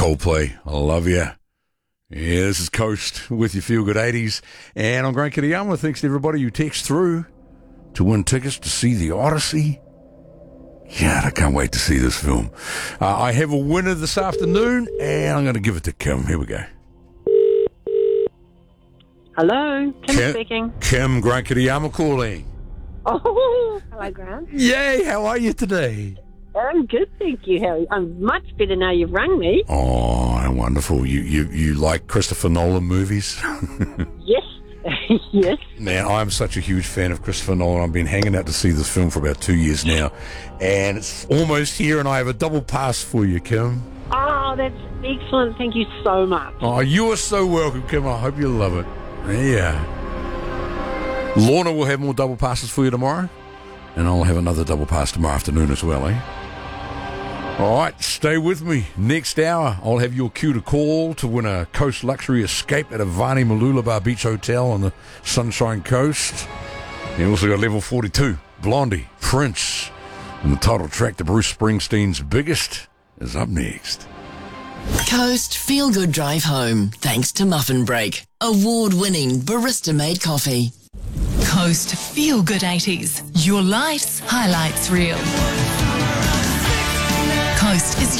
Coldplay, I love you. Yeah, this is Coast with your Feel Good 80s. And I'm Grant Kiriyama. Thanks to everybody who texts through to win tickets to see The Odyssey. God, I can't wait to see this film. I have a winner this afternoon, and I'm going to give it to Kim. Here we go. Hello, Kim speaking. Kim, Grant Kiriyama calling. Oh, hello, Grant. Yay, how are you today? I'm good, thank you, Harry. I'm much better now you've rang me. Oh, wonderful. You like Christopher Nolan movies? Yes, yes. Man, I'm such a huge fan of Christopher Nolan. I've been hanging out to see this film for about 2 years now, and it's almost here, and I have a double pass for you, Kim. Oh, that's excellent. Thank you so much. Oh, you are so welcome, Kim. I hope you love it. Yeah. Lorna will have more double passes for you tomorrow, and I'll have another double pass tomorrow afternoon as well, eh? All right, stay with me. Next hour, I'll have your cue to call to win a Coast Luxury Escape at Avani Mooloolaba Beach Hotel on the Sunshine Coast. You also got Level 42, Blondie, Prince, and the title track to Bruce Springsteen's Biggest is up next. Coast Feel Good Drive Home, thanks to Muffin Break, award-winning barista-made coffee. Coast Feel Good 80s, your life's highlights reel. Coast is